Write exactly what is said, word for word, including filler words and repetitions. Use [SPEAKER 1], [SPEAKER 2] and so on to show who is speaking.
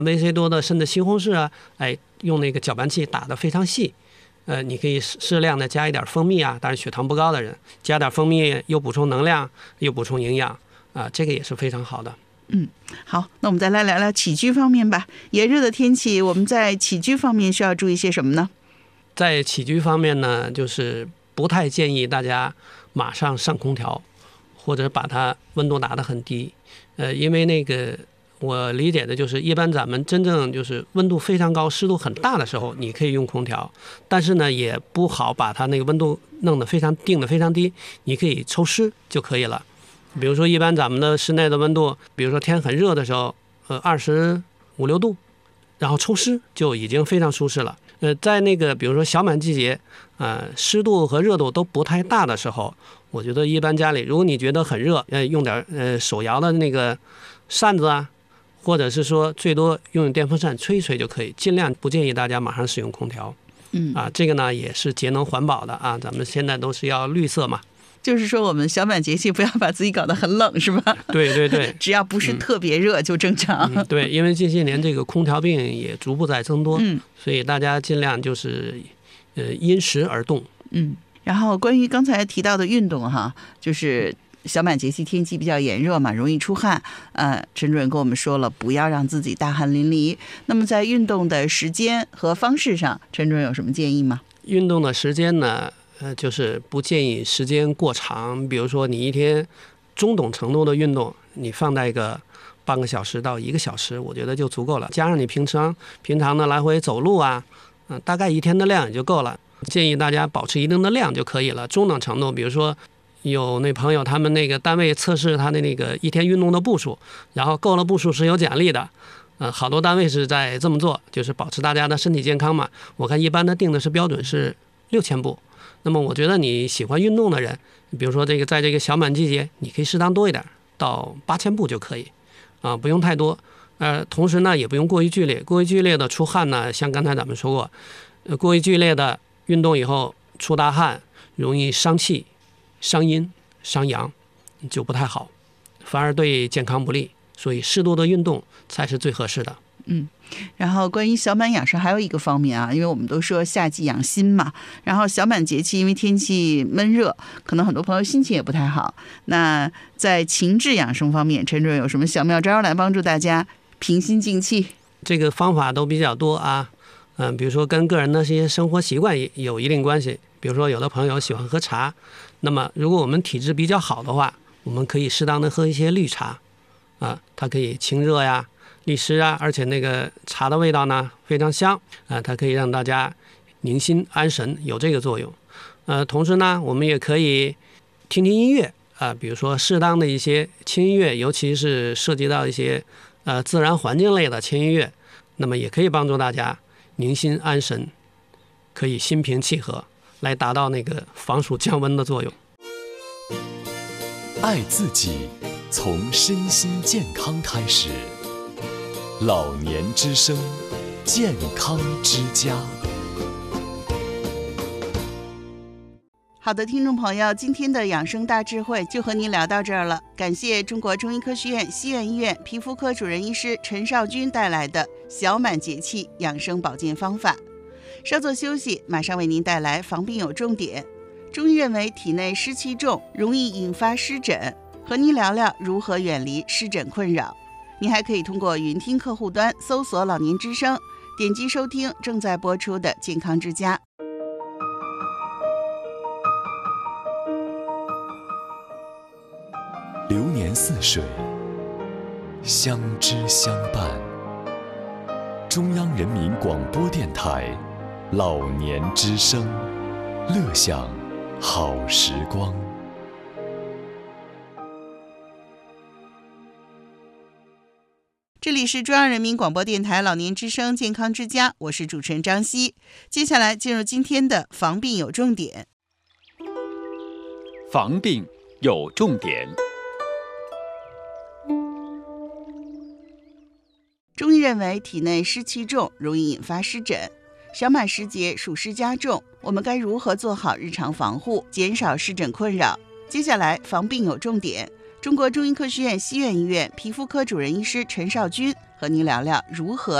[SPEAKER 1] 维 C 多的甚至西红柿啊，哎，用那个搅拌器打得非常细。呃，你可以适量的加一点蜂蜜啊，当然血糖不高的人加点蜂蜜，又补充能量，又补充营养啊，这个也是非常好的。
[SPEAKER 2] 嗯，好，那我们再来聊聊起居方面吧。炎热的天气，我们在起居方面需要注意些什么呢？
[SPEAKER 1] 在起居方面呢，就是不太建议大家马上上空调，或者把它温度打得很低。呃，因为那个我理解的就是，一般咱们真正就是温度非常高、湿度很大的时候，你可以用空调，但是呢，也不好把它那个温度弄得非常定得非常低，你可以抽湿就可以了。比如说，一般咱们的室内的温度，比如说天很热的时候，呃，二十五六度，然后抽湿就已经非常舒适了。呃，在那个比如说小满季节，呃，湿度和热度都不太大的时候，我觉得一般家里，如果你觉得很热，呃，用点呃手摇的那个扇子啊，或者是说最多用电风扇吹一吹就可以，尽量不建议大家马上使用空调。
[SPEAKER 2] 嗯
[SPEAKER 1] 啊，这个呢也是节能环保的啊，咱们现在都是要绿色嘛。
[SPEAKER 2] 就是说我们小满节气不要把自己搞得很冷，是吧？
[SPEAKER 1] 对对对，
[SPEAKER 2] 只要不是特别热就正常。
[SPEAKER 1] 嗯、对，因为近些年这个空调病也逐步在增多，
[SPEAKER 2] 嗯，
[SPEAKER 1] 所以大家尽量就是呃因时而动。
[SPEAKER 2] 嗯，然后关于刚才提到的运动哈，就是小满节气天气比较炎热嘛，容易出汗。呃，陈主任跟我们说了，不要让自己大汗淋漓。那么在运动的时间和方式上，陈主任有什么建议吗？
[SPEAKER 1] 运动的时间呢？呃，就是不建议时间过长，比如说你一天中等程度的运动，你放在一个半个小时到一个小时，我觉得就足够了。加上你平常平常的来回走路啊，嗯、呃，大概一天的量也就够了。建议大家保持一定的量就可以了。中等程度，比如说有那朋友他们那个单位测试他的那个一天运动的步数，然后够了步数是有奖励的。呃，好多单位是在这么做，就是保持大家的身体健康嘛。我看一般的定的是标准是六千步。那么我觉得你喜欢运动的人，比如说这个在这个小满季节，你可以适当多一点，到八千步就可以，啊，不用太多。呃，同时呢，也不用过于剧烈，过于剧烈的出汗呢，像刚才咱们说过，呃，过于剧烈的运动以后出大汗，容易伤气、伤阴、伤阳，就不太好，反而对健康不利。所以适度的运动才是最合适的。
[SPEAKER 2] 嗯，然后关于小满养生还有一个方面啊，因为我们都说夏季养心嘛，然后小满节气因为天气闷热，可能很多朋友心情也不太好。那在情志养生方面，陈主任有什么小妙招来帮助大家平心静气？
[SPEAKER 1] 这个方法都比较多啊，嗯、呃，比如说跟个人的这些生活习惯也有一定关系。比如说有的朋友喜欢喝茶，那么如果我们体质比较好的话，我们可以适当的喝一些绿茶，啊，它可以清热呀。利湿啊，而且那个茶的味道呢非常香啊、呃，它可以让大家宁心安神，有这个作用。呃，同时呢，我们也可以听听音乐啊、呃，比如说适当的一些轻音乐，尤其是涉及到一些呃自然环境类的轻音乐，那么也可以帮助大家宁心安神，可以心平气和，来达到那个防暑降温的作用。
[SPEAKER 3] 爱自己，从身心健康开始。老年之声，健康之家。
[SPEAKER 2] 好的，听众朋友，今天的养生大智慧就和您聊到这儿了。感谢中国中医科学院西苑医院皮肤科主任医师陈少军带来的小满节气养生保健方法。稍作休息，马上为您带来防病有重点。中医认为体内湿气重，容易引发湿疹，和您聊聊如何远离湿疹困扰。你还可以通过云听客户端搜索老年之声，点击收听正在播出的健康之家。
[SPEAKER 3] 流年似水，相知相伴。中央人民广播电台老年之声，乐享好时光。
[SPEAKER 2] 这里是中央人民广播电台老年之声健康之家，我是主持人张希。接下来进入今天的防病有重点。
[SPEAKER 4] 防病有重点。
[SPEAKER 2] 中医认为体内湿气重，容易引发湿疹。小满时节暑湿加重，我们该如何做好日常防护，减少湿疹困扰？接下来防病有重点。中国中医科学院西苑医院皮肤科主任医师陈少军和您聊聊如何